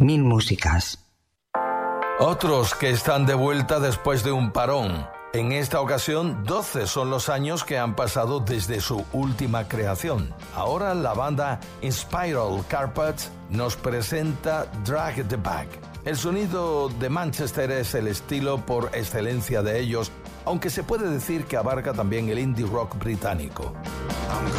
Mil músicas. Otros que están de vuelta después de un parón. En esta ocasión, 12 son los años que han pasado desde su última creación. Ahora la banda Inspiral Carpets nos presenta Drag the Back. El sonido de Manchester es el estilo por excelencia de ellos, aunque se puede decir que abarca también el indie rock británico.